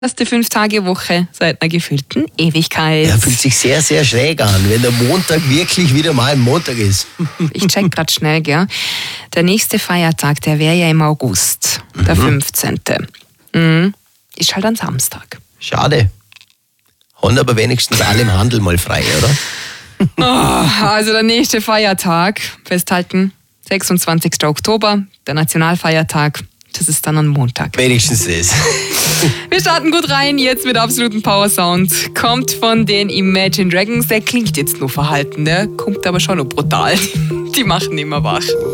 Erste 5-Tage-Woche seit einer gefühlten Ewigkeit. Ja, fühlt sich sehr, sehr schräg an, wenn der Montag wirklich wieder mal ein Montag ist. Ich check grad schnell, gell? Der nächste Feiertag, der wäre ja im August, der 15. Ist halt ein Samstag. Schade. Haben aber wenigstens alle im Handel mal frei, oder? Also der nächste Feiertag, festhalten, 26. Oktober, der Nationalfeiertag, das ist dann ein Montag. Wenigstens das. Wir starten gut rein, jetzt mit absoluten Power Sound. Kommt von den Imagine Dragons, der klingt jetzt nur verhalten, der kommt aber schon noch brutal. Die machen immer wach.